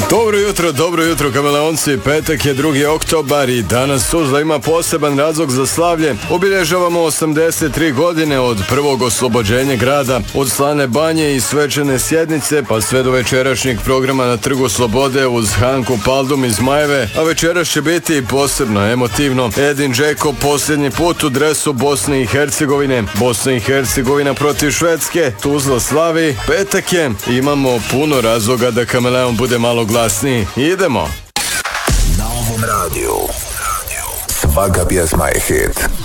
Dobro jutro kameleonci, petak je 2. oktobar i danas Tuzla ima poseban razlog za slavlje. Obilježavamo 83 godine od prvog oslobođenja grada, od slane banje i svečane sjednice, pa sve do večerašnjeg programa na Trgu Slobode uz Hanku Paldum iz Majeve, a večeras će biti posebno emotivno. Edin Džeko posljednji put u dresu Bosne i Hercegovine. Bosna i Hercegovina protiv Švedske, Tuzla slavi, petak je, imamo puno razloga da kameleon bude malo glasniji. Idemo! Na ovom radiju svaka pjesma je hit.